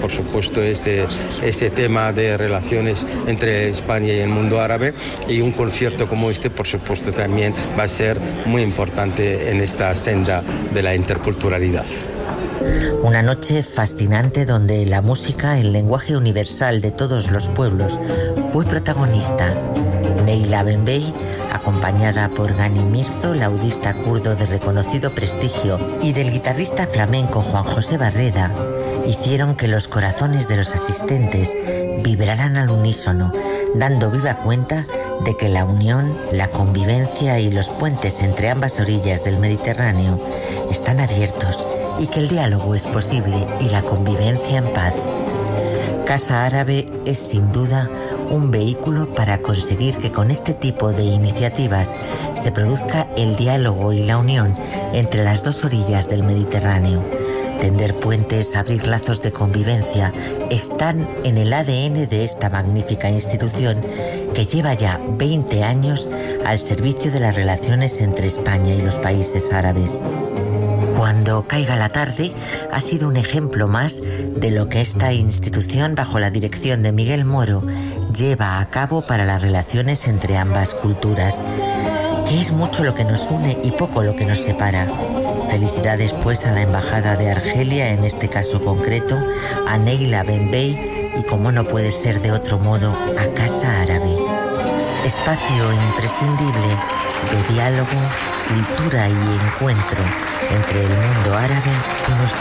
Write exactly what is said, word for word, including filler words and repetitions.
por supuesto, ese, ese tema de relaciones entre España y el mundo árabe, y un concierto como este, por supuesto, también va a ser muy importante en esta senda de la interculturalidad. Una noche fascinante donde la música, el lenguaje universal de todos los pueblos, fue protagonista. Neyla Benbey, acompañada por Gani Mirzo, laudista kurdo de reconocido prestigio, y del guitarrista flamenco Juan José Barreda, hicieron que los corazones de los asistentes vibraran al unísono, dando viva cuenta de que la unión, la convivencia y los puentes entre ambas orillas del Mediterráneo están abiertos y que el diálogo es posible y la convivencia en paz. Casa Árabe es sin duda un vehículo para conseguir que con este tipo de iniciativas se produzca el diálogo y la unión entre las dos orillas del Mediterráneo. Tender puentes, abrir lazos de convivencia, están en el A D N de esta magnífica institución que lleva ya veinte años al servicio de las relaciones entre España y los países árabes. Cuando caiga la tarde ha sido un ejemplo más de lo que esta institución, bajo la dirección de Miguel Moro, lleva a cabo para las relaciones entre ambas culturas, que es mucho lo que nos une y poco lo que nos separa. Felicidades pues a la Embajada de Argelia, en este caso concreto, a Neyla Benbey y, como no puede ser de otro modo, a Casa Árabe. Espacio imprescindible de diálogo, cultura y encuentro entre el mundo árabe y nuestro